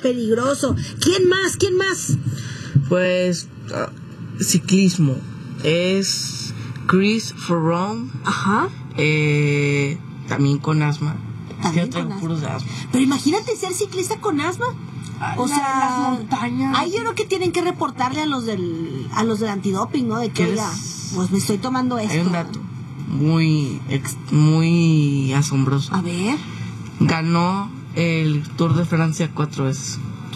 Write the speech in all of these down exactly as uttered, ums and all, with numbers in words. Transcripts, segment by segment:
peligroso. ¿Quién más? ¿Quién más? Pues uh, ciclismo es Chris Froome. Ajá. Eh, también con asma. También Yo tengo con puros de asma. Pero imagínate ser ciclista con asma. O la, sea, las montañas. ahí yo creo que tienen que reportarle a los del a los del antidoping, ¿no? De que oiga, pues me estoy tomando esto. Hay un dato muy ex, muy asombroso. A ver. Ganó el Tour de Francia cuatro veces.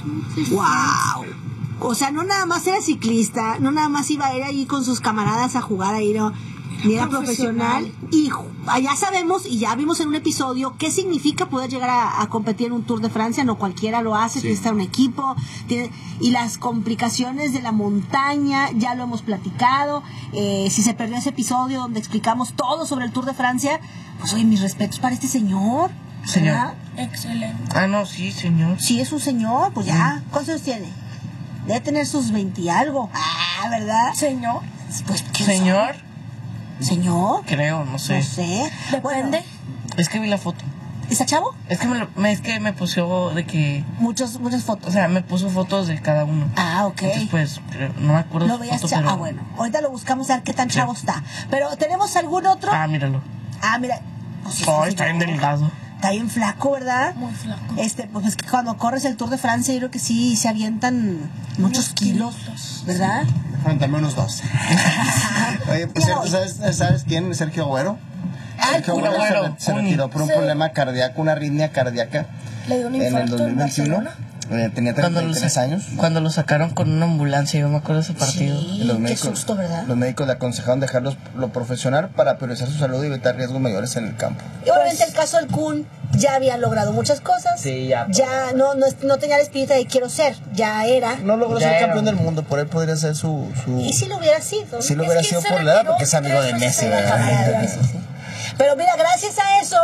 Wow. O sea, no nada más era ciclista, no nada más iba a ir ahí con sus camaradas a jugar ahí, no, ni era profesional. profesional. Y ya sabemos y ya vimos en un episodio qué significa poder llegar a, a competir en un Tour de Francia. No cualquiera lo hace, sí. Tiene que estar un equipo, tiene, y las complicaciones de la montaña, ya lo hemos platicado. Eh, si se perdió ese episodio donde explicamos todo sobre el Tour de Francia, pues oye, mis respetos para este señor. Señor. ¿Verdad? Excelente. Ah, no, sí, señor. Sí, es un señor, pues ya. ¿Cuántos años tiene? Debe tener sus veinte y algo. Ah, ¿verdad? Señor. Pues, ¿qué ¿Señor? sabe? ¿Señor? Creo, no sé. No sé. Depende. Bueno, es que vi la foto. ¿está chavo? Es que me, lo, me, es que me puso de que... Muchas, muchas fotos. O sea, me puso fotos de cada uno. Ah, ok. Entonces, pues, no me acuerdo. ¿Lo veías foto, chavo? pero... Ah, bueno. Ahorita lo buscamos a ver qué tan sí. chavo está. Pero, ¿tenemos algún otro? Ah, míralo. Ah, mira. Pues, oh, sí, está sí, bien delgado. Está bien flaco, ¿verdad? Muy flaco. Este, pues es que cuando corres el Tour de Francia, yo creo que sí se avientan muchos kilos, kilos, ¿verdad? Frente menos dos. Oye, por cierto, ¿sabes, ¿sabes quién? Sergio Agüero. Ah, Sergio Agüero, Agüero se, se retiró por un sí. problema cardíaco, una arritmia cardíaca. Le dio un en el infarto dos mil veintiuno. Eh, tenía treinta y tres años. Cuando lo sacaron con una ambulancia, yo me acuerdo de ese partido. Sí, los qué médicos, susto, ¿verdad? Los médicos le aconsejaron dejarlo lo profesional para priorizar su salud y evitar riesgos mayores en el campo. Y obviamente el caso del Kun ya había logrado muchas cosas. Sí, ya. Ya no, no, no tenía la espinita de quiero ser, ya era. No logró Ya ser era. campeón del mundo, por él podría ser su... su... Y si lo hubiera sido. Si lo Es hubiera que sido se por la edad, retiró porque es amigo de tres Messi, veces Ah, ¿verdad? sí, sí. Pero mira, gracias a eso,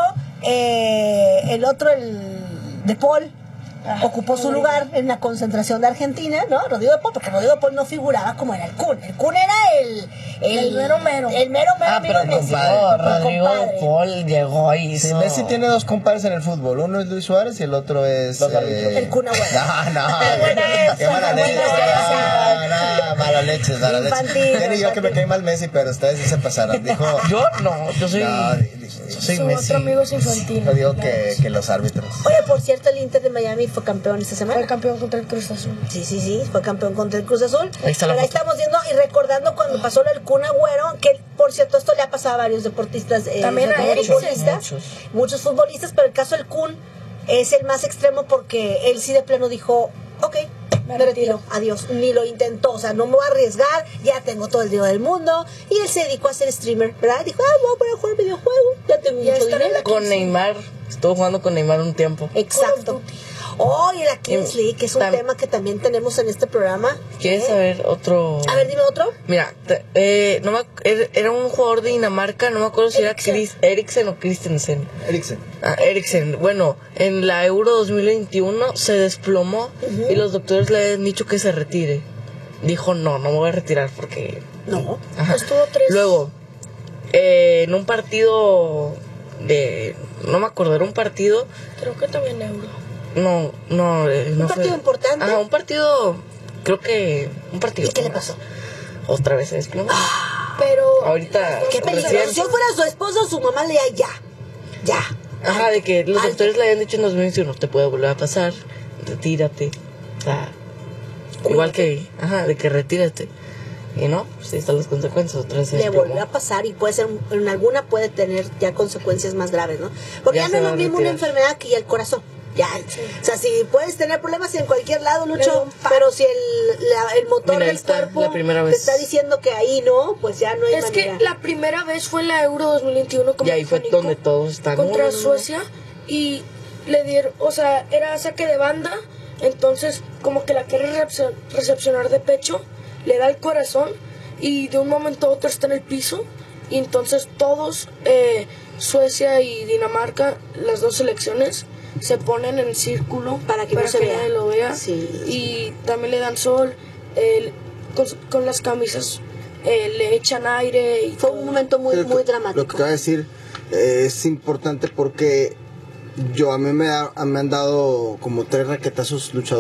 eh, el otro, el de Paul, Ah, ocupó su lugar en la concentración de Argentina, ¿no? Rodrigo de Paul, porque Rodrigo de Paul no figuraba como era el Kun. El Kun era el... El, El mero mero. El mero mero Ah, amigo pero de Messi. compadre. No, El Rodrigo compadre. de Paul llegó y Sí, hizo... Messi tiene dos compadres en el fútbol. Uno es Luis Suárez y el otro es... Los árbitros. El Kun Agüero. No, no. Buena Qué esa, mala buena leche. esa. No, no, mala leche, mala leche. Infantil, Tiene yo que me infantil. cae mal Messi, pero ustedes sí se pasaron. Dijo... Yo no, yo soy... No, yo soy Su Messi. otro amigo es infantil. no digo que, que los árbitros. Oye, por cierto, el Inter de Miami fue campeón esta semana. Fue campeón contra el Cruz Azul. Sí, sí, sí, fue campeón contra el Cruz Azul. Ahí está la Pero ahí foto. estamos viendo y recordando cuando pasó lo del Kun Agüero, que por cierto esto le ha pasado a varios deportistas, eh, También a muchos Eriksen. futbolistas, Muchos. muchos futbolistas, pero el caso del Kun es el más extremo porque él sí de plano dijo, ok, me retiro, adiós, ni lo intentó, o sea, no me voy a arriesgar, ya tengo todo el dinero del mundo, y él se dedicó a ser streamer, ¿verdad? Dijo, ah, voy a poner a jugar videojuegos, ya tengo Ya mucho está en dinero. la Con Neymar. Estuvo jugando con Neymar un tiempo. Exacto. Oye, la Kings League, que es un Tam- tema que también tenemos en este programa. ¿Quieres ¿Eh? saber otro? A ver, dime otro. Mira, te- eh, no me, ac- era era un jugador de Dinamarca, no me acuerdo si Eriksen. era Chris, Eriksen o Christensen. Eriksen. Ah, Eriksen. Bueno, en la Euro dos mil veintiuno se desplomó y los doctores le habían dicho que se retire. Dijo, no, no me voy a retirar porque... No. Ajá. Estuvo tres. Luego, eh, en un partido de... No me acuerdo, era un partido... Creo que también euro. No, no, eh, no ¿Un fue- partido importante? Ajá, un partido... Creo que... Un partido. ¿Y qué le pasó? Otra vez se desplomó. Pero Ahorita... Qué recién- peligro. Si yo fuera su esposo, su mamá le diría ya. Ya. Ajá, de que los Alto. doctores le habían dicho en dos mil veintiuno, te puede volver a pasar, retírate. O sea, igual que, ajá, de que retírate. Y no, pues ahí están las consecuencias. Otra vez se Le desplomó. volvió a pasar y puede ser, en alguna puede tener ya consecuencias más graves, ¿no? Porque Ya ya, se no es va lo a mismo una retirar. enfermedad que ya el corazón. Ya, o sea, si puedes tener problemas en cualquier lado, Le da Lucho, un paro. pero si el, la- el motor Mira, ahí del está, cuerpo la primera te vez. está diciendo que ahí no, pues ya no hay es manera. que la primera vez fue en la Euro dos mil veintiuno como Y ahí fue Nico, donde todos están. contra no, no, no, no. Suecia y le dieron, o sea, era saque de banda, entonces como que la quiere recepcion- recepcionar de pecho, le da el corazón y de un momento a otro está en el piso y entonces todos, eh, Suecia y Dinamarca, las dos selecciones, se ponen en círculo Para que no se vea. nadie lo vea. Sí. Y también le dan sol, eh, con, con las camisas eh, le echan aire. Y Fue todo. un momento muy, Creo que muy dramático. Lo que te voy a decir eh, es importante porque yo a mí me, da- me han dado como tres raquetazos luchadores.